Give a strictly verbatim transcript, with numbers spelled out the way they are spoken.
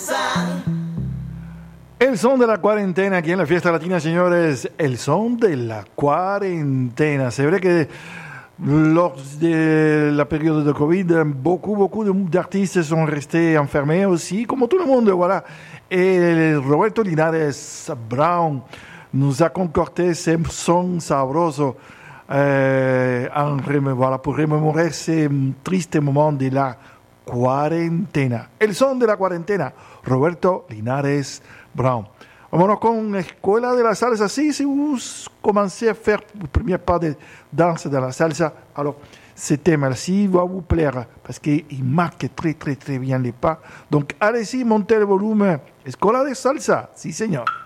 El son de la cuarentena aquí en la fiesta latina, señores. El son de la cuarentena. C'est vrai que lors de la période de Covid, beaucoup, beaucoup d'artistes sont restés enfermés aussi, comme tout le monde, voilà. Et Roberto Linares Brown nous a concocté ce son sabroso euh, en, voilà, pour remémorer ces tristes moments de la cuarentena. El son de la cuarentena, Roberto Linares Brown. Vámonos con Escuela de la Salsa. Si, si vous commencez à faire le premier pas de danse de la salsa, alors ce thème-ci va vous plaire parce qu'il marque très, très, très bien les pas. Donc, allez-y, montez le volume. Escuela de Salsa, si, señor.